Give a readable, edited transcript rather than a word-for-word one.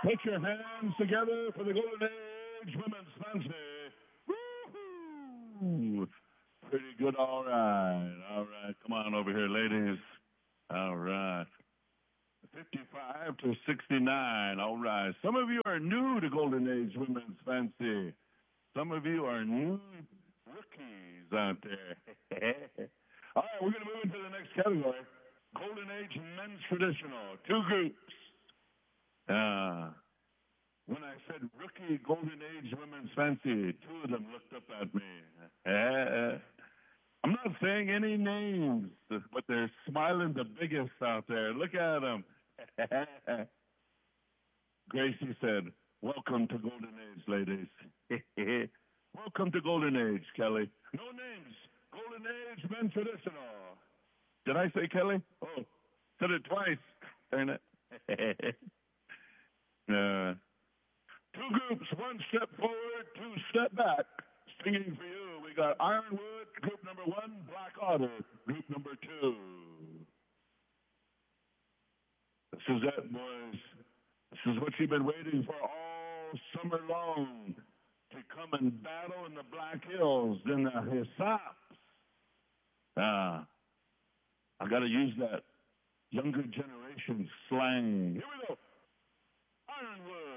Put your hands together for the Golden Age Women's Fancy. Woo-hoo! Pretty good, all right. All right, come on over here, ladies. All right. 55 to 69, all right. Some of you are new to Golden Age Women's Fancy. Some of you are new rookies out there. All right, we're going to move into the next category. Golden Age Men's Traditional, 2 groups. When I said rookie Golden Age Women's Fancy, 2 of them looked up at me. I'm not saying any names, but they're smiling the biggest out there. Look at them. Gracie said, welcome to Golden Age, ladies. Welcome to Golden Age, Kelly. No names. Golden Age Men Traditional. Did I say Kelly? Oh, said it twice. Darn it. 2 groups, 1 step forward, 2 step back. Singing for you, we got Ironwood, group number 1, Black Otter, group number 2. This is it, boys. This is what you've been waiting for all summer long, to come and battle in the Black Hills, in the Hissaps. I got to use that younger generation slang. Here we go. Ironwood.